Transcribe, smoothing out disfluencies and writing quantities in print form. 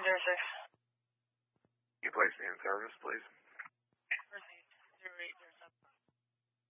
You place me in service, please. Proceed. 08.